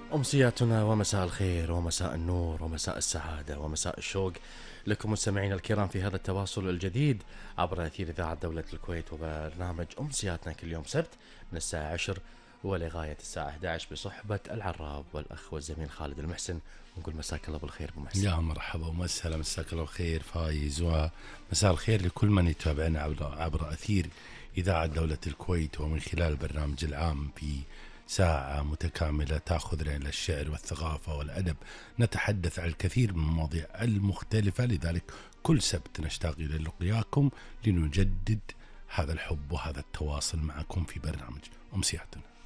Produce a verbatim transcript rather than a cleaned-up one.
أمسياتنا ومساء الخير ومساء النور ومساء السعادة ومساء الشوق لكم مستمعينا الكرام في هذا التواصل الجديد عبر أثير إذاعة دولة الكويت وبرنامج أمسياتنا كل يوم سبت من الساعة عشر ولغاية الساعة أحد عشر بصحبة العراب والأخ والزميل خالد المحسن. ونقول مساك الله بالخير أبو محسن. يا مرحبا ومسهلا، مساك الله بالخير فايز، ومساء الخير لكل من يتابعنا عبر, عبر أثير إذاعة دولة الكويت ومن خلال البرنامج العام في ساعة متكاملة تأخذنا إلى الشعر والثقافة والأدب. نتحدث عن الكثير من المواضيع المختلفة، لذلك كل سبت نشتاق إلى لقياكم لنجدد هذا الحب وهذا التواصل معكم في برنامج أمسياتنا.